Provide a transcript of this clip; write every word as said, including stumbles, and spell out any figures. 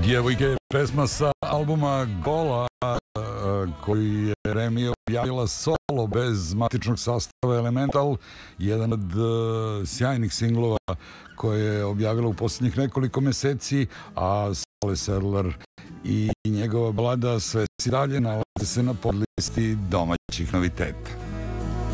Djevojke je pesma sa albuma Gola koji je Remi objavila solo bez matičnog sastava Elemental, jedan od uh, sjajnih singlova koje je objavila u posljednjih nekoliko meseci, a Sale Sedler i njegova balada Sve si dalje nalaze se na podlisti domaćih noviteta.